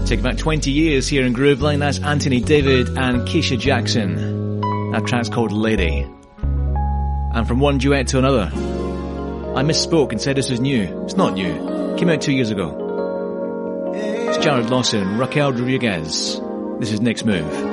Take back 20 years here in Grooveline. That's Anthony David and Keisha Jackson. That track's called Lady. And from one duet to another, I misspoke and said this was new. It's not new. It came out 2 years ago. It's Jared Lawson, Raquel Rodriguez. This is Next Move.